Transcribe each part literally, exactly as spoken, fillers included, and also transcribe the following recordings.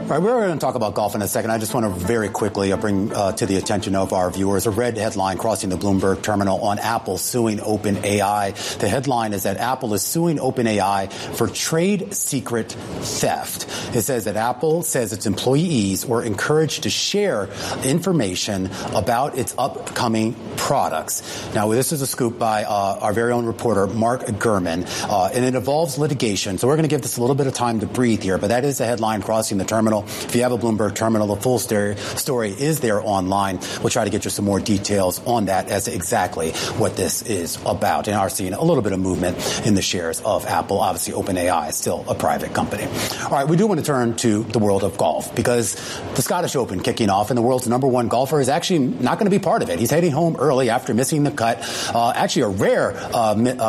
All right, we're going to talk about golf in a second. I just want to very quickly bring uh, to the attention of our viewers a red headline crossing the Bloomberg terminal on Apple suing OpenAI. The headline is that Apple is suing OpenAI for trade secret theft. It says that Apple says its employees were encouraged to share information about its upcoming products. Now, this is a scoop by uh, our very own reporter, Mark Gurman, uh, and it involves litigation. So we're going to give this a little bit of time to breathe here, but that is the headline crossing the terminal. If you have a Bloomberg terminal, the full story is there online. We'll try to get you some more details on that as to exactly what this is about. And are seeing a little bit of movement in the shares of Apple. Obviously, OpenAI is still a private company. All right, we do want to turn to the world of golf because the Scottish Open kicking off and the world's number one golfer is actually not going to be part of it. He's heading home early after missing the cut. Uh, actually, a rare uh, mi- uh,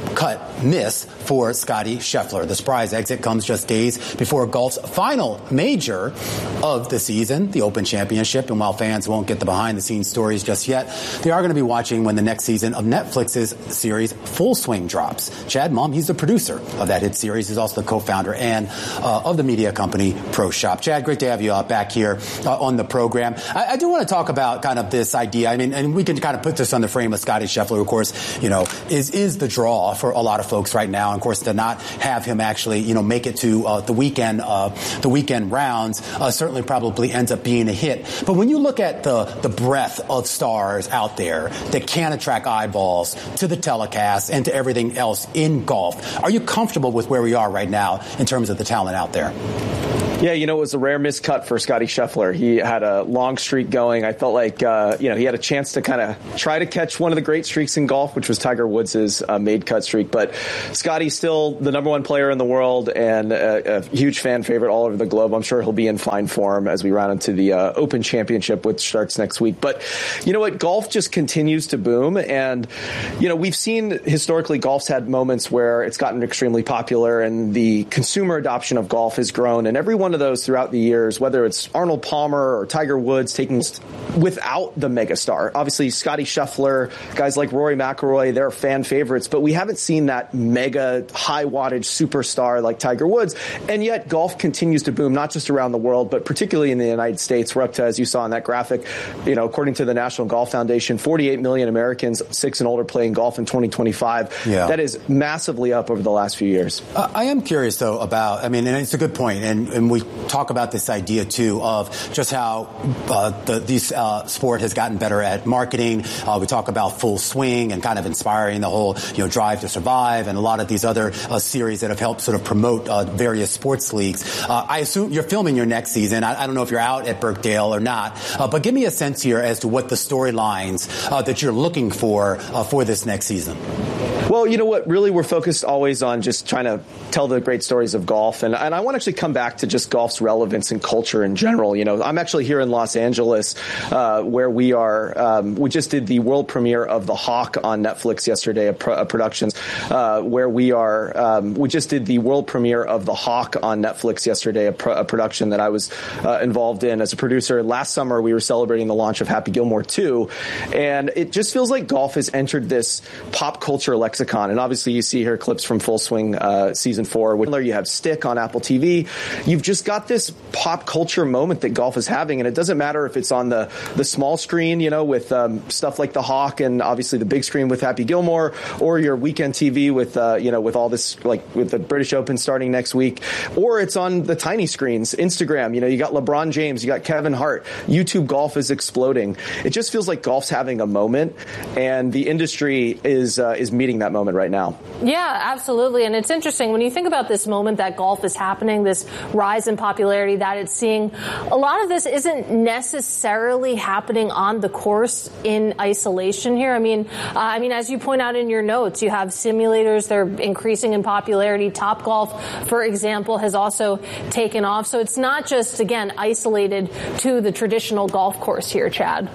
cut miss for Scottie Scheffler. The surprise exit comes just days before golf's final major of the season, the Open Championship. And while fans won't get the behind-the-scenes stories just yet, they are going to be watching when the next season of Netflix's series Full Swing drops. Chad Mumm, he's the producer of that hit series. He's also the co-founder and uh, of the media company Pro Shop. Chad, great to have you uh, back here uh, on the program. I, I do want to talk about kind of this idea. I mean, and we can kind of put this on the frame of Scottie Scheffler, of course, you know, is is the draw for a lot of folks right now. And of course, to not have him actually, you know, make it to uh, the weekend, uh, the weekend rounds, uh, certainly probably ends up being a hit. But when you look at the the breadth of stars out there that can attract eyeballs to the telecast and to everything else in golf, are you comfortable with where we are right now in terms of the talent out there? Yeah, you know, it was a rare miscut for Scottie Scheffler. He had a long streak going. I felt like, uh, you know, he had a chance to kind of try to catch one of the great streaks in golf, which was Tiger Woods' uh, made cut streak. But Scottie's still the number one player in the world and a, a huge fan favorite all over the globe. I'm sure he'll be in fine form as we round into the uh, Open Championship, which starts next week. But you know what? Golf just continues to boom. And, you know, we've seen historically golf's had moments where it's gotten extremely popular and the consumer adoption of golf has grown. And everyone of those throughout the years, whether it's Arnold Palmer or Tiger Woods taking without the megastar. Obviously, Scottie Scheffler, guys like Rory McIlroy, they're fan favorites, but we haven't seen that mega high wattage superstar like Tiger Woods. And yet golf continues to boom, not just around the world, but particularly in the United States. We're up to, as you saw in that graphic, you know, according to the National Golf Foundation, forty-eight million Americans six and older playing golf in twenty twenty-five. Yeah. That is massively up over the last few years. Uh, I am curious, though, about, I mean, and it's a good point, and, and we talk about this idea, too, of just how uh, the these uh, sport has gotten better at marketing. Uh, we talk about Full Swing and kind of inspiring the whole, you know, Drive to Survive and a lot of these other uh, series that have helped sort of promote uh, various sports leagues. Uh, I assume you're filming your next season. I, I don't know if you're out at Birkdale or not, uh, but give me a sense here as to what the storylines uh, that you're looking for uh, for this next season. Well, you know what? Really, we're focused always on just trying to tell the great stories of golf. And, and I want to actually come back to just golf's relevance and culture in general. You know, I'm actually here in Los Angeles uh, where we are. Um, we just did the world premiere of The Hawk on Netflix yesterday, a, pro- a Productions, uh, where we are. Um, we just did the world premiere of The Hawk on Netflix yesterday, a, pro- a production that I was uh, involved in as a producer. Last summer, we were celebrating the launch of Happy Gilmore two. And it just feels like golf has entered this pop culture lexicon. And obviously, you see here clips from Full Swing uh, season four. You have Stick on Apple T V. You've just got this pop culture moment that golf is having, and it doesn't matter if it's on the the small screen, you know, with um, stuff like The Hawk, and obviously the big screen with Happy Gilmore, or your weekend T V with uh, you know with all this, like with the British Open starting next week, or it's on the tiny screens, Instagram. You know, you got LeBron James, you got Kevin Hart. YouTube golf is exploding. It just feels like golf's having a moment, and the industry is uh, is meeting that moment right now. Yeah, absolutely. And it's interesting when you think about this moment that golf is happening, this rise in popularity that it's seeing. A lot of this isn't necessarily happening on the course in isolation here. I mean, uh, I mean, as you point out in your notes, you have simulators. They're increasing in popularity. Topgolf, for example, has also taken off. So it's not just, again, isolated to the traditional golf course here, Chad.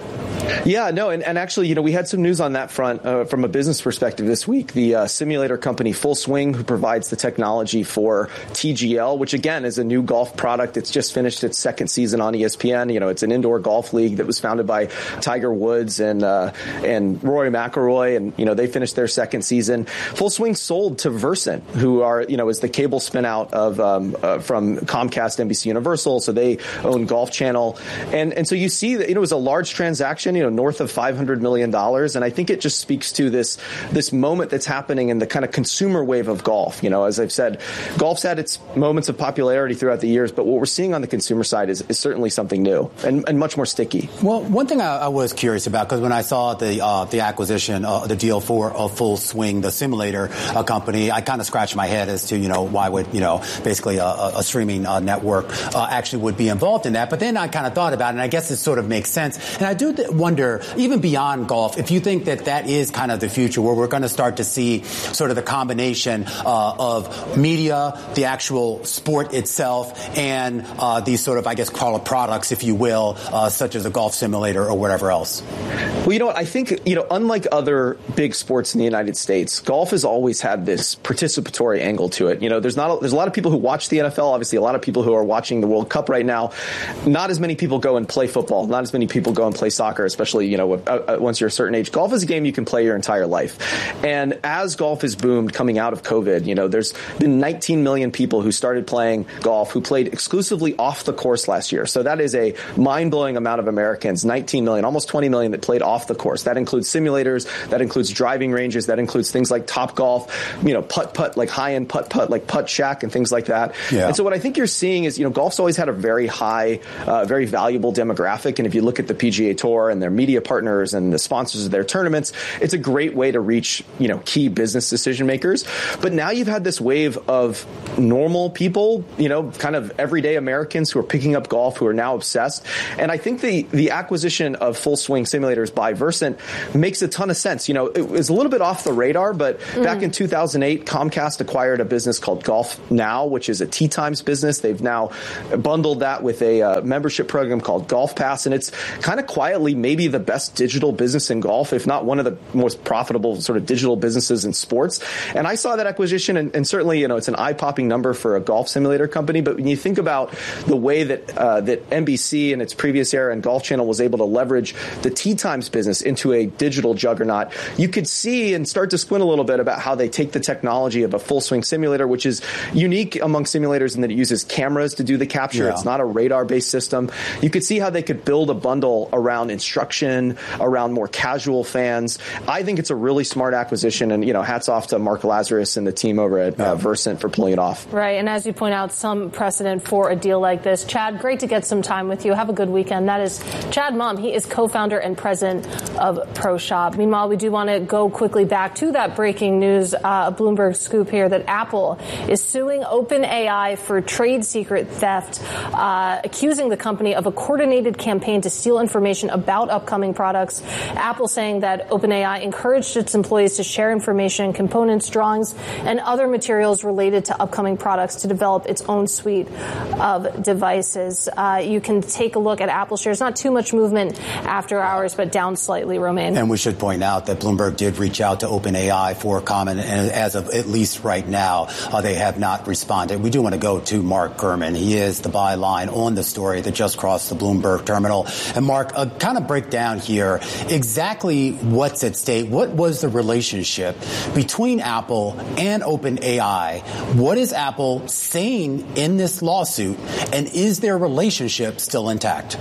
Yeah, no, and, and actually, you know, we had some news on that front uh, from a business perspective this week. The uh, simulator company Full Swing, who provides the technology for T G L, which again is a new golf product. It's just finished its second season on E S P N. You know, it's an indoor golf league that was founded by Tiger Woods and uh, and Rory McIlroy, and you know they finished their second season. Full Swing sold to Versant, who are you know is the cable spinout of um, uh, from Comcast, N B C Universal, so they own Golf Channel, and and so you see that you know it was a large transaction, you know, north of five hundred million dollars, and I think it just speaks to this this moment that's happening in the kind of consumer wave of golf. You know, as I've said, golf's had its moments of popularity throughout the years, but what we're seeing on the consumer side is, is certainly something new and, and much more sticky. Well, one thing I, I was curious about, because when I saw the uh, the acquisition, uh, the deal for a Full Swing, the simulator uh, company, I kind of scratched my head as to, you know, why would, you know, basically a, a streaming uh, network uh, actually would be involved in that. But then I kind of thought about it, and I guess it sort of makes sense. And I do th- wonder, even beyond golf, if you think that that is kind of the future, where we're going to start to see sort of the combination uh, of media, the actual sport itself, and uh, these sort of, I guess, call it products, if you will, uh, such as a golf simulator or whatever else. Well, you know what? I think, you know, unlike other big sports in the United States, golf has always had this participatory angle to it. You know, there's not a, there's a lot of people who watch the N F L, obviously a lot of people who are watching the World Cup right now. Not as many people go and play football. Not as many people go and play soccer, especially, you know, uh, once you're a certain age. Golf is a game you can play your entire life. And as golf has boomed coming out of COVID, you know, there's been nineteen million people who started playing golf who played exclusively off the course last year. So that is a mind-blowing amount of Americans, nineteen million, almost twenty million that played off the course. That includes simulators, that includes driving ranges, that includes things like Topgolf, you know, putt-putt, like high-end putt-putt, like Putt Shack and things like that. Yeah. And so what I think you're seeing is, you know, golf's always had a very high, uh, very valuable demographic. And if you look at the P G A Tour and their media partners and the sponsors of their tournaments, it's a great way to reach, you know, key business decision makers. But now you've had this wave of normal people, you know, kind of everyday Americans who are picking up golf, who are now obsessed. And I think the, the acquisition of Full Swing simulators by Versant makes a ton of sense. You know, it was a little bit off the radar, but mm. back in two thousand eight, Comcast acquired a business called Golf Now, which is a tee times business. They've now bundled that with a uh, membership program called Golf Pass, and it's kind of quietly maybe the best digital business in golf, if not one of the most profitable sort of digital businesses in sports. And I saw that acquisition, and, and certainly, you know, it's an eye-popping number for a golf simulator company. But when you think about the way that uh, that N B C in its previous era and Golf Channel was able to leverage the tee times business into a digital juggernaut, you could see and start to squint a little bit about how they take the technology of a Full Swing simulator, which is unique among simulators in that it uses cameras to do the capture. Yeah. It's not a radar-based system. You could see how they could build a bundle around instruction, around more casual fans. I think it's a really smart acquisition, and, you know, hats off to Mark Lazarus and the team over at uh, Versant for pulling it off. Right, and as you point out, some precedent for a deal like this. Chad, great to get some time with you. Have a good weekend. That is Chad Mumm. He is co-founder and president of ProShop. Meanwhile, we do want to go quickly back to that breaking news, uh, Bloomberg scoop here, that Apple is suing OpenAI for trade secret theft, uh, accusing the company of a coordinated campaign to steal information about upcoming products. Apple saying that OpenAI encouraged its employees to share information, components, drawings, and other materials related to upcoming products to develop its own suite of devices. Uh, you can take a look at Apple shares. Not too much movement after hours, but down slightly, Romain. And we should point out that Bloomberg did reach out to OpenAI for comment, and as of at least right now, uh, they have not responded. We do want to go to Mark Gurman. He is the byline on the story that just crossed the Bloomberg terminal. And Mark, uh, kind of break down here exactly what's at stake. What was the relationship between Apple and OpenAI? What is Apple saying in this lawsuit, and is their relationship still intact?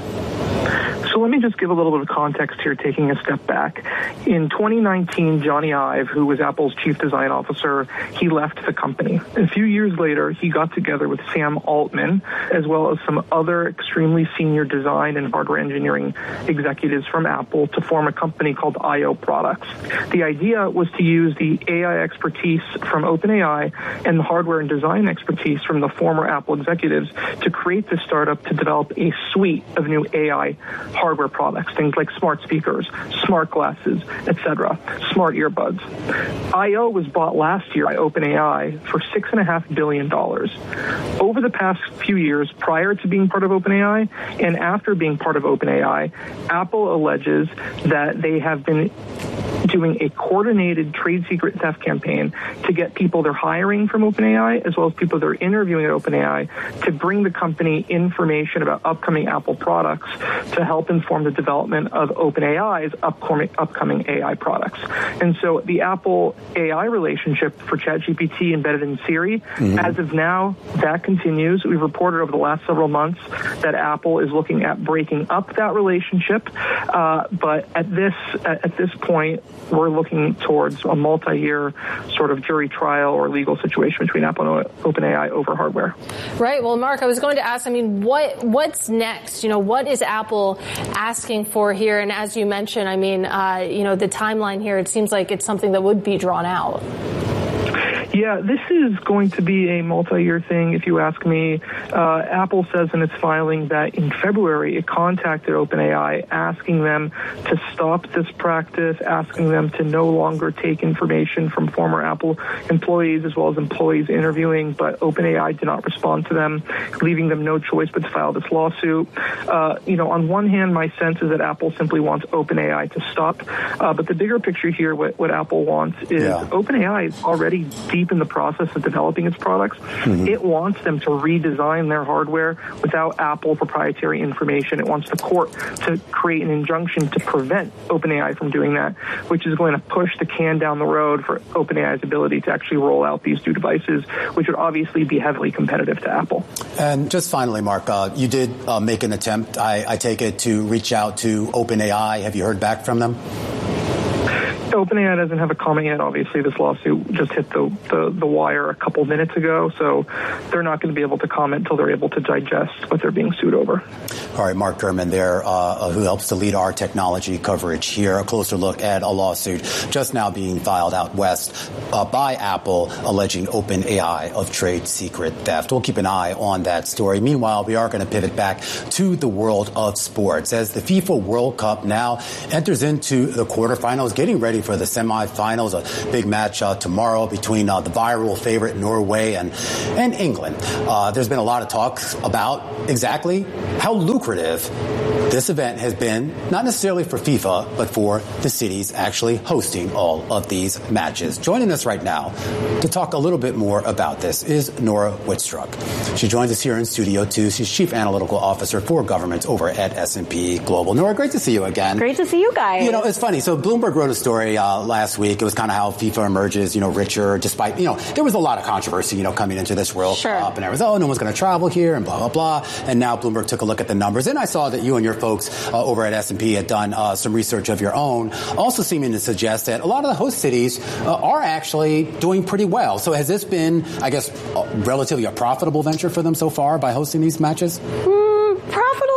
So let me just give a little bit of context here, taking a step back. In twenty nineteen, Johnny Ive, who was Apple's chief design officer, he left the company. A few years later, he got together with Sam Altman, as well as some other extremely senior design and hardware engineering executives from Apple, to form a company called I O Products. The idea was to use the A I expertise from OpenAI and the hardware and design expertise from the former Apple executives to create this startup to develop a suite of new A I hardware hardware products, things like smart speakers, smart glasses, et cetera, smart earbuds. I O was bought last year by OpenAI for six point five billion dollars. Over the past few years, prior to being part of OpenAI and after being part of OpenAI, Apple alleges that they have been doing a coordinated trade secret theft campaign to get people they're hiring from OpenAI, as well as people they're interviewing at OpenAI, to bring the company information about upcoming Apple products to help inform the development of OpenAI's upcoming, upcoming A I products. And so the Apple A I relationship for ChatGPT embedded in Siri, mm-hmm. as of now, that continues. We've reported over the last several months that Apple is looking at breaking up that relationship, uh, but at this at this point, we're looking towards a multi-year sort of jury trial or legal situation between Apple and OpenAI over hardware. Right. Well, Mark, I was going to ask, I mean, what what's next? You know, what is Apple asking for here? And as you mentioned, I mean, uh, you know, the timeline here, it seems like it's something that would be drawn out. Yeah, this is going to be a multi-year thing, if you ask me. Uh, Apple says in its filing that in February it contacted OpenAI asking them to stop this practice, asking them to no longer take information from former Apple employees as well as employees interviewing, but OpenAI did not respond to them, leaving them no choice but to file this lawsuit. Uh, you know, on one hand, my sense is that Apple simply wants OpenAI to stop, uh, but the bigger picture here, what, what Apple wants is yeah. OpenAI is already deep in the process of developing its products. Mm-hmm. It wants them to redesign their hardware without Apple proprietary information. It wants the court to create an injunction to prevent OpenAI from doing that, which is going to push the can down the road for OpenAI's ability to actually roll out these new devices, which would obviously be heavily competitive to Apple. And just finally, Mark, uh, you did uh, make an attempt, I, I take it, to reach out to OpenAI. Have you heard back from them? OpenAI doesn't have a comment yet. Obviously, this lawsuit just hit the, the, the wire a couple minutes ago, so they're not going to be able to comment until they're able to digest what they're being sued over. All right, Mark Gurman there, uh, who helps to lead our technology coverage here. A closer look at a lawsuit just now being filed out west uh, by Apple alleging OpenAI of trade secret theft. We'll keep an eye on that story. Meanwhile, we are going to pivot back to the world of sports as the FIFA World Cup now enters into the quarterfinals, getting ready for the semifinals. A big match uh, tomorrow between uh, the viral favorite Norway and and England. Uh, there's been a lot of talk about exactly how lucrative this event has been, not necessarily for FIFA, but for the cities actually hosting all of these matches. Joining us right now to talk a little bit more about this is Nora Wittstruck. She joins us here in Studio two. She's Chief Analytical Officer for Government over at S and P Global. Nora, great to see you again. Great to see you guys. You know, it's funny. So Bloomberg wrote a story uh, last week. It was kind of how FIFA emerges, you know, richer, despite, you know, there was a lot of controversy, you know, coming into this World sure. Cup. And everyone's, oh, no one's going to travel here and blah, blah, blah. And now Bloomberg took a look at the numbers. And I saw that you and your folks uh, over at S and P had done uh, some research of your own, also seeming to suggest that a lot of the host cities uh, are actually doing pretty well. So has this been, I guess, uh, relatively a profitable venture for them so far by hosting these matches? Mm, profitable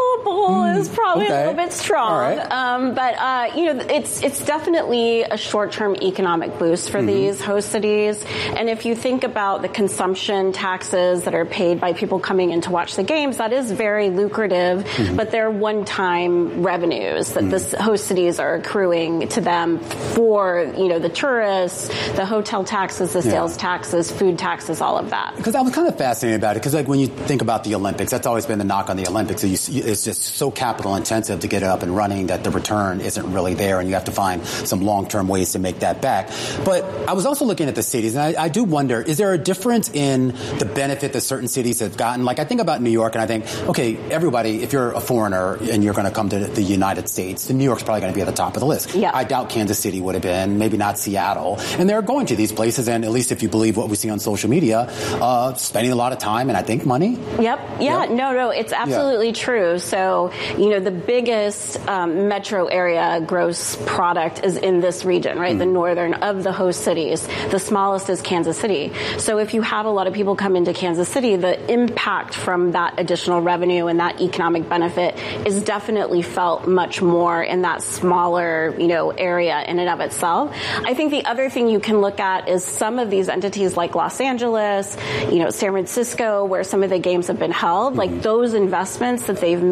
is probably okay. a little bit strong, All right. um, but uh, you know, it's it's definitely a short-term economic boost for mm-hmm. these host cities. And if you think about the consumption taxes that are paid by people coming in to watch the games, that is very lucrative. Mm-hmm. But they're one-time revenues that mm-hmm. the host cities are accruing to them for, you know, the tourists, the hotel taxes, the sales yeah. taxes, food taxes, all of that. Because I was kind of fascinated about it. Because like when you think about the Olympics, that's always been the knock on the Olympics. So you, it's just so capital intensive to get it up and running that the return isn't really there, and you have to find some long-term ways to make that back. But I was also looking at the cities, and I, I do wonder, is there a difference in the benefit that certain cities have gotten? Like I think about New York, and I think, okay, everybody, if you're a foreigner and you're going to come to the United States, then New York's probably going to be at the top of the list. Yeah. I doubt Kansas City would have been, maybe not Seattle. And they're going to these places, and at least if you believe what we see on social media, uh, spending a lot of time and I think money. Yep. Yeah. Yep. No, no, it's absolutely yeah. true. So, you know, the biggest um, metro area gross product is in this region, right? Mm. The northern of the host cities. The smallest is Kansas City. So if you have a lot of people come into Kansas City, the impact from that additional revenue and that economic benefit is definitely felt much more in that smaller, you know, area in and of itself. I think the other thing you can look at is some of these entities like Los Angeles, you know, San Francisco, where some of the games have been held, mm. like those investments that they've made to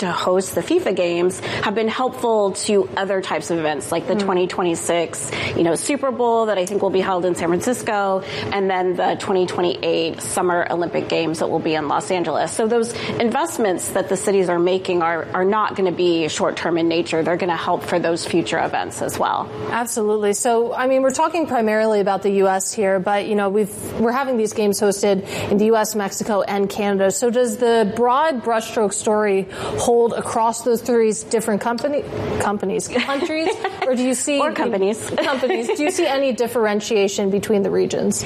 to host the FIFA games have been helpful to other types of events, like the mm. twenty twenty-six, you know, Super Bowl that I think will be held in San Francisco, and then the twenty twenty-eight Summer Olympic Games that will be in Los Angeles. So those investments that the cities are making are, are not going to be short-term in nature. They're going to help for those future events as well. Absolutely. So, I mean, we're talking primarily about the U S here, but, you know, we've, we're having these games hosted in the U S, Mexico, and Canada. So does the broad brushstroke story hold across those three different company, companies, countries, or do you see... or companies. companies. Do you see any differentiation between the regions?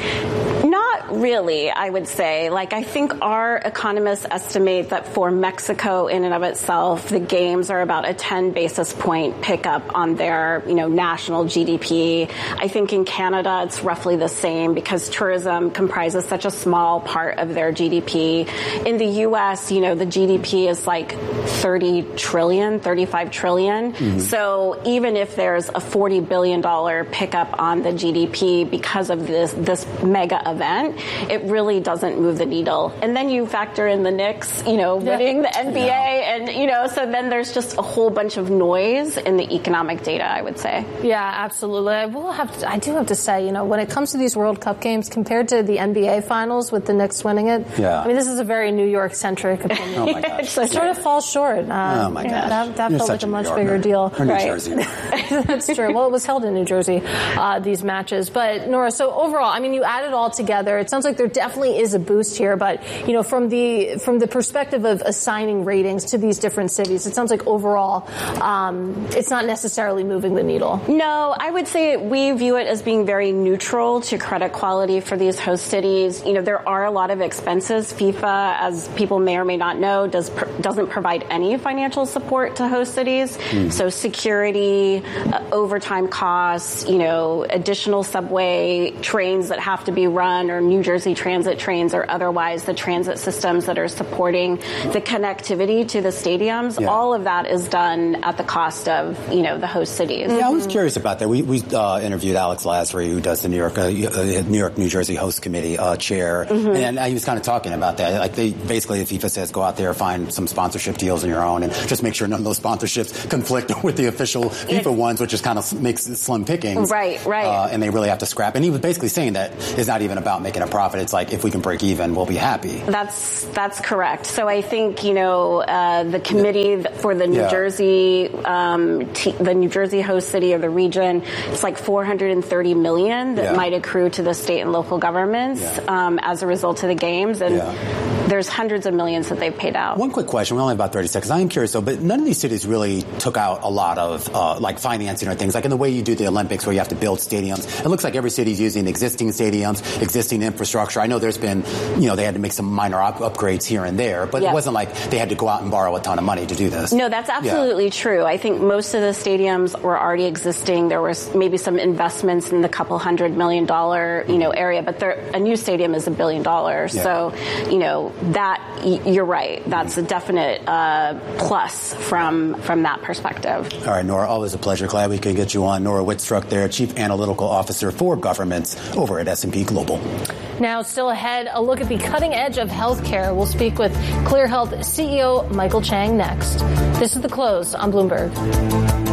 Not really, I would say. Like, I think our economists estimate that for Mexico in and of itself, the games are about a ten basis point pickup on their, you know, national G D P. I think in Canada, it's roughly the same because tourism comprises such a small part of their G D P. In the U S, you know, the G D P is like thirty trillion, thirty-five trillion. Mm-hmm. So even if there's a forty billion dollars pickup on the G D P because of this, this mega event, it really doesn't move the needle. And then you factor in the Knicks, you know, winning the N B A, yeah. and, you know, so then there's just a whole bunch of noise in the economic data, I would say. Yeah, absolutely. I will have to, I do have to say, you know, when it comes to these World Cup games, compared to the N B A finals with the Knicks winning it, yeah. I mean, this is a very New York-centric opinion. Oh, my gosh. So it sort of falls short. Um, oh, my gosh. That, that felt like a much Yorker. bigger deal. Or New right. Jersey. That's true. Well, it was held in New Jersey, uh, these matches. But, Nora, so overall, I mean, you add it all together. It sounds like there definitely is a boost here. But, you know, from the from the perspective of assigning ratings to these different cities, it sounds like overall um, it's not necessarily moving the needle. No, I would say we view it as being very neutral to credit quality for these host cities. You know, there are a lot of expenses. FIFA, as people may or may not know, does doesn't provide any financial support to host cities. Mm. So security, uh, overtime costs, you know, additional subway trains that have to be run, or New Jersey Transit trains, or otherwise the transit systems that are supporting the connectivity to the stadiums. Yeah. All of that is done at the cost of, you know, the host cities. Yeah, I was curious about that. We we uh, interviewed Alex Lasry, who does the New York uh, New York New Jersey Host Committee uh, chair, mm-hmm. and he was kind of talking about that. Like, they basically, the FIFA says, go out there, find some sponsorship deals on your own, and just make sure none of those sponsorships conflict with the official FIFA it's, ones, which just kind of makes it slim pickings. Right, right. Uh, and they really have to scrap. And he was basically saying that it's not even about making a profit. It's like, if we can break even, we'll be happy. That's that's correct. So I think, you know, uh, the committee for the New yeah. Jersey, um, t- the New Jersey host city or the region, it's like four hundred thirty million that yeah. might accrue to the state and local governments yeah. um, as a result of the games. And yeah. there's hundreds of millions that they've paid out. One quick question. We only have about thirty seconds. I am curious, though, but none of these cities really took out a lot of, uh, like, financing or things. Like in the way you do the Olympics, where you have to build stadiums. It looks like every city's using existing stadiums, existing infrastructure. I know there's been, you know, they had to make some minor up- upgrades here and there, but yep. it wasn't like they had to go out and borrow a ton of money to do this. No, that's absolutely yeah. true. I think most of the stadiums were already existing. There was maybe some investments in the couple hundred million dollar, you know, area, but there, a new stadium is a billion dollars. Yeah. So, you know, that, you're right. That's a definite uh, plus from from that perspective. All right, Nora, always a pleasure. Glad we could get you on. Nora Wittstruck there, Chief Analytical Officer for Governments over at S and P Global. Now, still ahead, a look at the cutting edge of healthcare. We'll speak with Clear Health C E O Michael Chang next. This is The Close on Bloomberg.